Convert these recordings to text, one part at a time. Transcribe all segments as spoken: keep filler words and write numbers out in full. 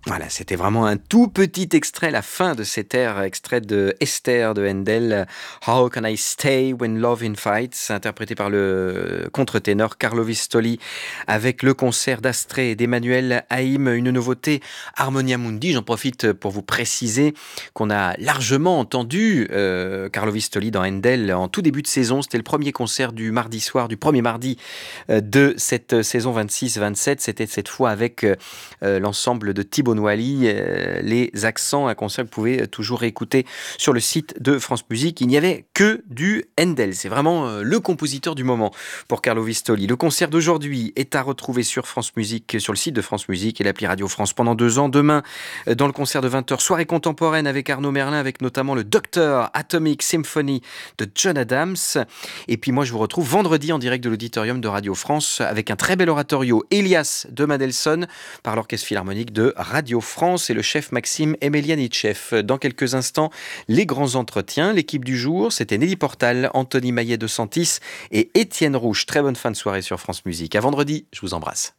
Voilà, c'était vraiment un tout petit extrait, la fin de cet air, extrait de Esther de Handel, How Can I Stay When Love Invites, interprété par le contre-ténor Carlo Vistoli, avec le concert d'Astrée et d'Emmanuel Haïm, une nouveauté Harmonia Mundi. J'en profite pour vous préciser qu'on a largement entendu euh, Carlo Vistoli dans Handel en tout début de saison. C'était le premier concert du mardi soir, du premier mardi euh, de cette saison vingt-six vingt-sept. C'était cette fois avec euh, l'ensemble de Thibaut Noailly, euh, les accents, un concert que vous pouvez toujours écouter sur le site de France Musique. Il n'y avait que du Handel. C'est vraiment euh, le compositeur du moment pour Carlo Vistoli. Le concert d'aujourd'hui est à retrouver sur France Musique, sur le site de France Musique et l'appli Radio France pendant deux ans. Demain, euh, dans le concert de vingt heures, soirée contemporaine avec Arnaud Merlin, avec notamment le Docteur Atomic Symphony de John Adams. Et puis moi, je vous retrouve vendredi en direct de l'auditorium de Radio France avec un très bel oratorio, Elias de Mendelssohn, par l'Orchestre Philharmonique de Radio France et le chef Maxime Emelianitchev. Dans quelques instants, les grands entretiens. L'équipe du jour, c'était Nelly Portal, Anthony Maillet de Santis et Étienne Rouge. Très bonne fin de soirée sur France Musique. À vendredi, je vous embrasse.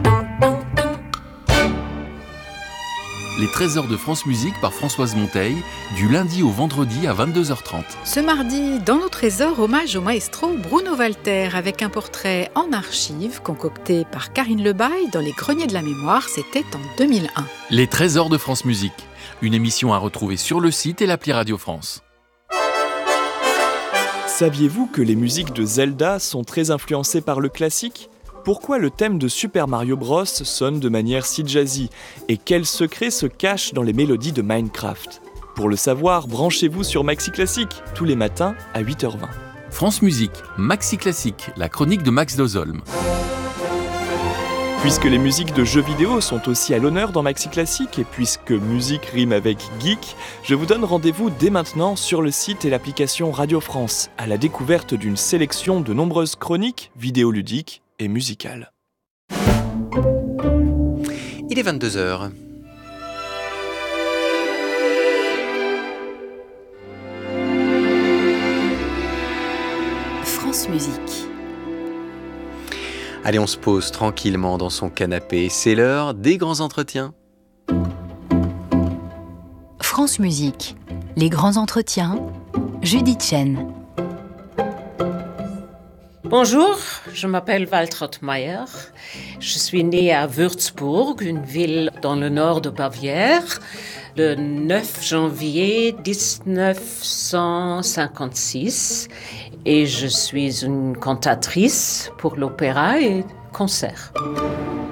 Les trésors de France Musique par Françoise Monteil, du lundi au vendredi à vingt-deux heures trente. Ce mardi, dans nos trésors, hommage au maestro Bruno Walter, avec un portrait en archives concocté par Karine Lebaille dans les Greniers de la Mémoire, c'était en deux mille un. Les trésors de France Musique, une émission à retrouver sur le site et l'appli Radio France. Saviez-vous que les musiques de Zelda sont très influencées par le classique ? Pourquoi le thème de Super Mario Bros sonne de manière si jazzy ? Et quels secrets se cachent dans les mélodies de Minecraft ? Pour le savoir, branchez-vous sur Maxi Classique, tous les matins à huit heures vingt. France Musique, Maxi Classique, la chronique de Max Dozolm. Puisque les musiques de jeux vidéo sont aussi à l'honneur dans Maxi Classique et puisque musique rime avec geek, je vous donne rendez-vous dès maintenant sur le site et l'application Radio France à la découverte d'une sélection de nombreuses chroniques vidéoludiques et musicales. Il est vingt-deux heures. France Musique. Allez, on se pose tranquillement dans son canapé. C'est l'heure des grands entretiens. France Musique. Les grands entretiens. Judith Chen. Bonjour, je m'appelle Waltraud Meier. Je suis née à Würzburg, une ville dans le nord de Bavière, le neuf janvier dix-neuf cent cinquante-six. Et je suis une cantatrice pour l'opéra et concert.